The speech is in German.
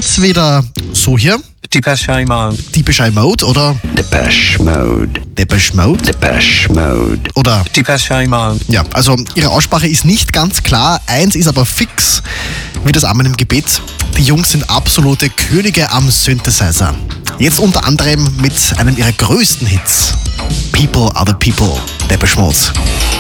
entweder so hier, Depeche Mode. Depeche Mode oder Depeche Mode. Depeche Mode Depeche Mode. oder Depeche Mode. ja, also ihre Aussprache ist nicht ganz klar. Eins ist aber fix, wie das Amen im Gebet. Die Jungs sind absolute Könige am Synthesizer. Jetzt unter anderem mit einem ihrer größten Hits. People are the People, Depeche Mode.